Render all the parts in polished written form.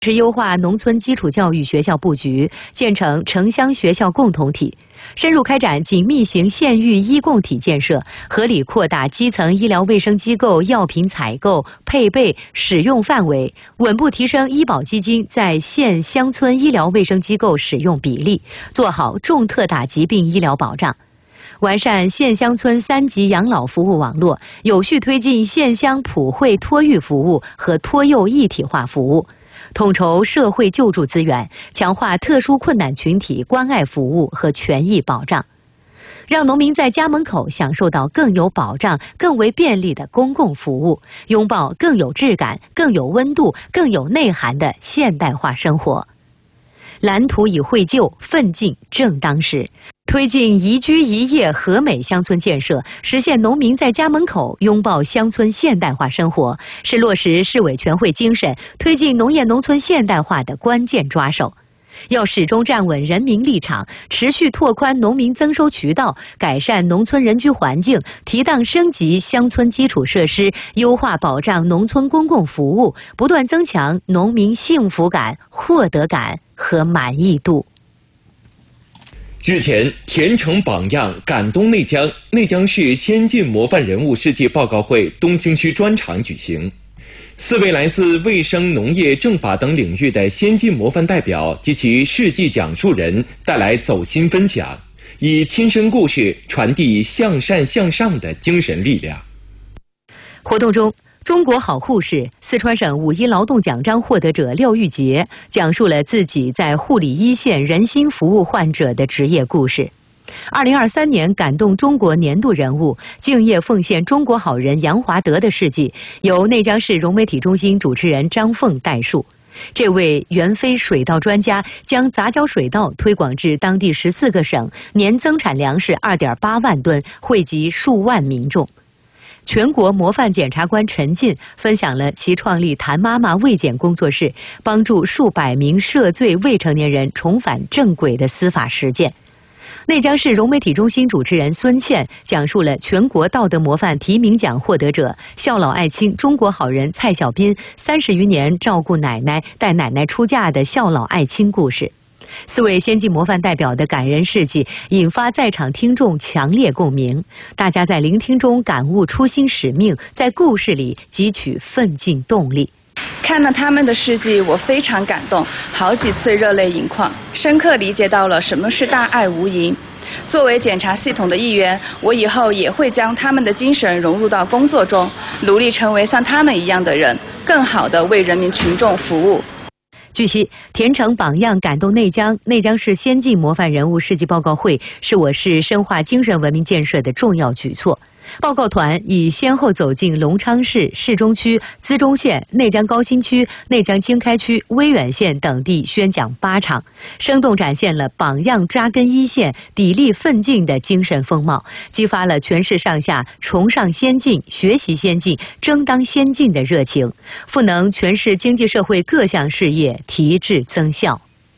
是优化农村基础教育学校布局，建成城乡学校共同体，深入开展紧密型县域医共体建设，合理扩大基层医疗卫生机构药品采购、配备、使用范围，稳步提升医保基金在县乡村医疗卫生机构使用比例，做好重特大疾病医疗保障。完善县乡村3级养老服务网络，有序推进县乡普惠托育服务和托幼一体化服务。统筹社会救助资源，强化特殊困难群体关爱服务和权益保障，让农民在家门口享受到更有保障、更为便利的公共服务，拥抱更有质感、更有温度、更有内涵的现代化生活。蓝图已绘就，奋进正当时。推进宜居宜业和美乡村建设，实现农民在家门口拥抱乡村现代化生活，是落实市委全会精神、推进农业农村现代化的关键抓手。要始终站稳人民立场，持续拓宽农民增收渠道，改善农村人居环境，提档升级乡村基础设施，优化保障农村公共服务，不断增强农民幸福感、获得感和满意度。 日前，甜橙榜样感动内江，内江市先进模范人物世界报告会东兴区专场举行。4位来自卫生、农业、政法等领域的先进模范代表及其事迹讲述人带来走心分享，以亲身故事传递向善向上的精神力量。 活动中，中国好护士、四川省5一劳动奖章获得者廖玉杰讲述了自己在护理一线人心服务患者的职业故事。2023年感动中国年度人物、敬业奉献中国好人杨华德的事迹，由内江市融媒体中心主持人张凤代述。这位原非水稻专家将杂交水稻推广至当地14个省，年增产粮食2.8万吨，惠及数万民众。全国模范检察官陈进分享了其创立谭妈妈卫检工作室，帮助数百名涉罪未成年人重返正轨的司法实践。内江市融媒体中心主持人孙倩讲述了全国道德模范提名奖获得者、孝老爱亲中国好人蔡小斌30余年照顾奶奶、带奶奶出嫁的孝老爱亲故事。4位先进模范代表的感人事迹引发在场听众强烈共鸣，大家在聆听中感悟初心使命，在故事里汲取奋进动力。 看了他们的事迹，我非常感动，好几次热泪盈眶，深刻理解到了什么是大爱无垠。作为检察系统的一员，我以后也会将他们的精神融入到工作中，努力成为像他们一样的人，更好地为人民群众服务。 据悉，甜橙榜样感动内江，内江市先进模范人物事迹报告会是我市深化精神文明建设的重要举措。报告团已先后走进隆昌市、市中区、资中县、内江高新区、内江经开区、威远县等地宣讲8场，生动展现了榜样扎根一线、砥砺奋进的精神风貌，激发了全市上下崇尚先进、学习先进、争当先进的热情，赋能全市经济社会各项事业提质增效。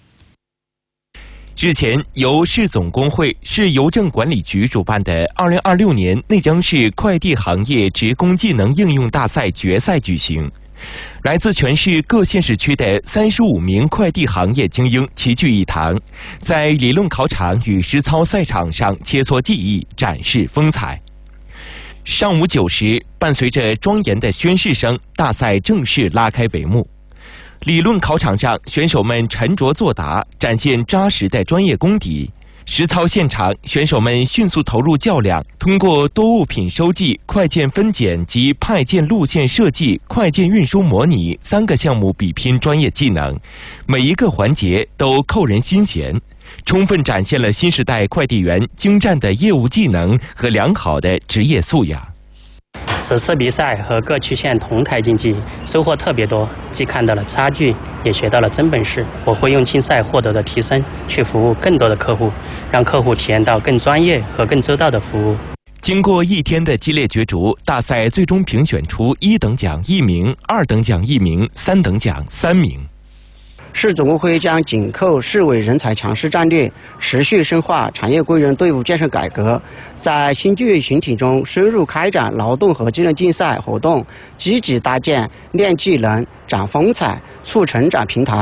日前，由市总工会、市邮政管理局主办的2026年内江市快递行业职工技能应用大赛决赛举行。来自全市各县市区的35名快递行业精英齐聚一堂，在理论考场与实操赛场上切磋技艺，展示风采。上午9时，伴随着庄严的宣誓声，大赛正式拉开帷幕。理论考场上，选手们沉着作答，展现扎实的专业功底。实操现场，选手们迅速投入较量，通过多物品收寄、快件分拣及派件路线设计、快件运输模拟3个项目比拼专业技能，每一个环节都扣人心弦，充分展现了新时代快递员精湛的业务技能和良好的职业素养。 此次比赛和各区县同台竞技收获特别多，既看到了差距，也学到了真本事。我会用竞赛获得的提升去服务更多的客户，让客户体验到更专业和更周到的服务。 经过1天的激烈角逐，大赛最终评选出1等奖1名、2等奖1名、3等奖3名。 市总工会将紧扣市委人才强势战略，持续深化产业工人队伍建设改革，在新就业群体中深入开展劳动和技能竞赛活动，积极搭建练技能、展风采、促成长平台。